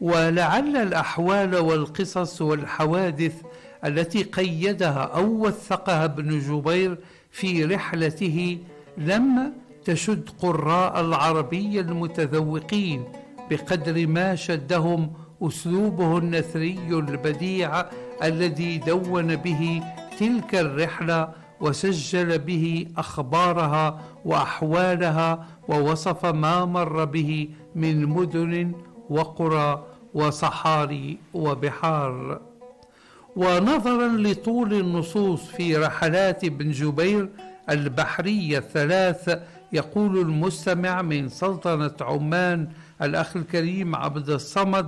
ولعل الأحوال والقصص والحوادث التي قيدها أو وثقها ابن جبير في رحلته لم تشد قراء العربية المتذوقين بقدر ما شدهم أسلوبه النثري البديع الذي دون به تلك الرحلة وسجل به أخبارها وأحوالها، ووصف ما مر به من مدن وقرى وصحاري وبحار. ونظرا لطول النصوص في رحلات ابن جبير البحرية الثلاث، يقول المستمع من سلطنة عمان الأخ الكريم عبد الصمد: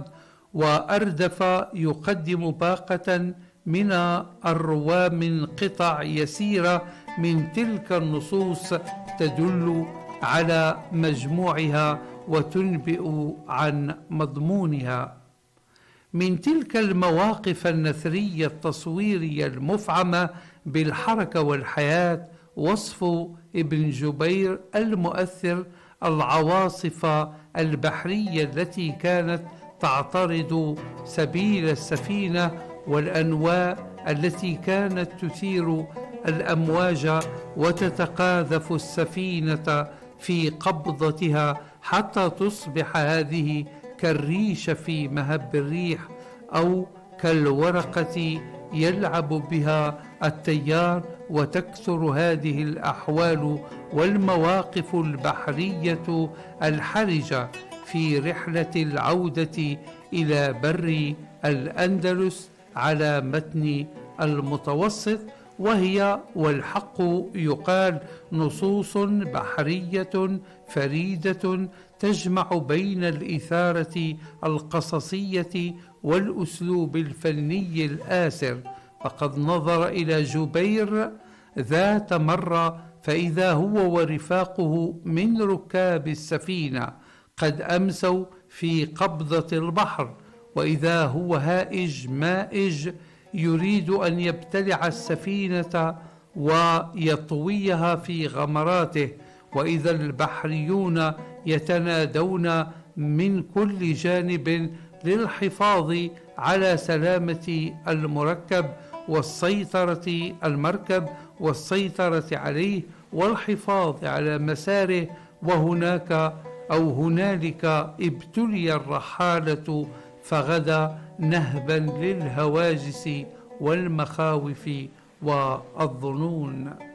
وأردف يقدم باقة من الرواة من قطع يسيرة من تلك النصوص تدل على مجموعها وتنبئ عن مضمونها. من تلك المواقف النثرية التصويرية المفعمة بالحركة والحياة وصف ابن جبير المؤثر العواصف البحرية التي كانت تعترض سبيل السفينة، والأنواء التي كانت تثير الأمواج وتتقاذف السفينة في قبضتها حتى تصبح هذه كالريش في مهب الريح، أو كالورقة يلعب بها التيار. وتكثر هذه الأحوال والمواقف البحرية الحرجة في رحلة العودة إلى بر الأندلس على متن المتوسط، وهي والحق يقال نصوص بحرية فريدة تجمع بين الإثارة القصصية والأسلوب الفني الآسر. فقد نظر إلى جبير ذات مرة فإذا هو ورفاقه من ركاب السفينة قد أمسوا في قبضة البحر، وإذا هو هائج مائج يريد أن يبتلع السفينة ويطويها في غمراته، وإذا البحريون يتنادون من كل جانب للحفاظ على سلامة المركب والسيطرة عليه والحفاظ على مساره. هنالك ابتلي الرحالة فغدا نهبا للهواجس والمخاوف والظنون.